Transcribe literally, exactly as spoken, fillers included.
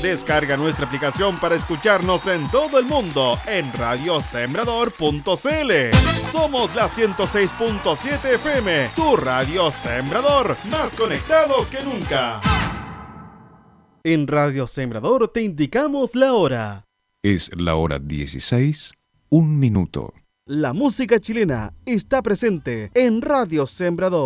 Descarga nuestra aplicación para escucharnos en todo el mundo en radio sembrador punto c l. Somos la ciento seis punto siete F M, tu radio Sembrador, más conectados que nunca. En Radio Sembrador te indicamos la hora. Es la hora dieciséis, un minuto. La música chilena está presente en Radio Sembrador.